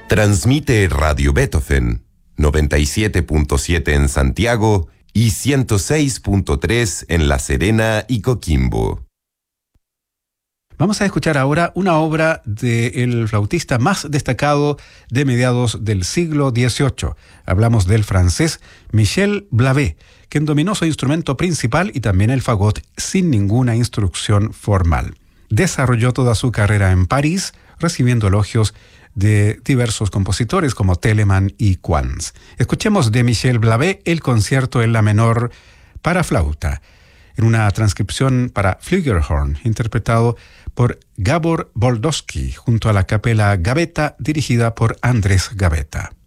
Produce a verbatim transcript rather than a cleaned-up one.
Transmite Radio Beethoven, noventa y siete punto siete en Santiago y ciento seis punto tres en La Serena y Coquimbo. Vamos a escuchar ahora una obra del flautista más destacado de mediados del siglo dieciocho. Hablamos del francés Michel Blavet, quien dominó su instrumento principal y también el fagot sin ninguna instrucción formal. Desarrolló toda su carrera en París, recibiendo elogios de diversos compositores como Telemann y Quantz. Escuchemos de Michel Blavet el concierto en la menor para flauta, en una transcripción para Flügelhorn, interpretado por Gabor Boldowski, junto a la capela Gavetta, dirigida por Andrés Gavetta.